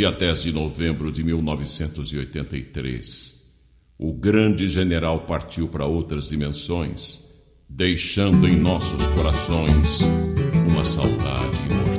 dia 10 de novembro de 1983, o grande general partiu para outras dimensões, deixando em nossos corações uma saudade imortal.